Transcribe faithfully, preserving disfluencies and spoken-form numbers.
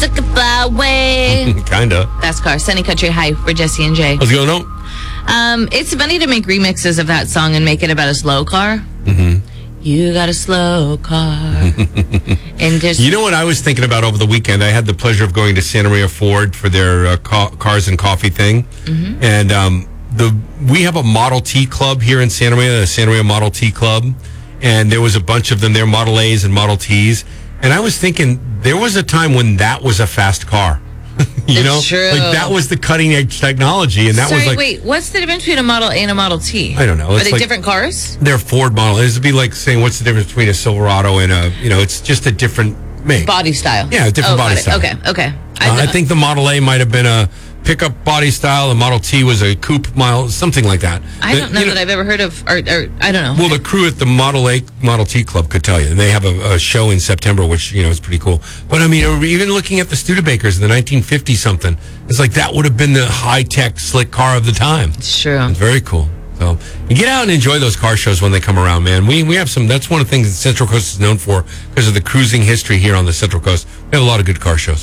took a byway. Kinda. Fast car. Sunny Country High for Jesse and Jay. What's going on? Um, it's funny to make remixes of that song and make it about a slow car. Mm-hmm. You got a slow car. And just You know what I was thinking about over the weekend? I had the pleasure of going to Santa Maria Ford for their uh, ca- cars and coffee thing. Mm-hmm. And um, the we have a Model T club here in Santa Maria, the Santa Maria Model T club. And there was a bunch of them there, Model A's and Model T's. And I was thinking there was a time when that was a fast car. you It's know, true. like that was the cutting edge technology, and that Sorry, was like wait, what's the difference between a Model A and a Model T? I don't know. Are It's they like- different cars? they're Ford model. It'd be like saying what's the difference between a Silverado and a you know, it's just a different make. Body style. Yeah, different oh, body got it. style. Okay, okay. Uh, I think the Model A might have been a pickup body style. The Model T was a coupe model, something like that. I The- don't know you that I've ever heard of, or, or I don't know. Well, the crew at the Model A, Model T Club could tell you. And they have a, a show in September, which, you know, is pretty cool. But, I mean, even looking at the Studebakers in the nineteen fifty something, it's like that would have been the high-tech, slick car of the time. It's true. It's very cool. So you get out and enjoy those car shows when they come around, man. We we have some, that's one of the things that Central Coast is known for because of the cruising history here on the Central Coast. We have a lot of good car shows.